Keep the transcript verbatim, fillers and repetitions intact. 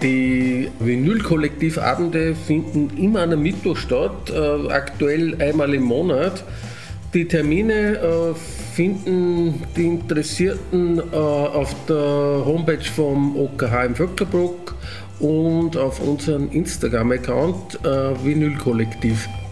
Die Vinyl-Kollektivabende finden immer am Mittwoch statt, äh, aktuell einmal im Monat. Die Termine äh, finden die Interessierten äh, auf der Homepage vom O K H im Vöcklabruck und auf unserem Instagram-Account äh, Vinyl-Kollektiv.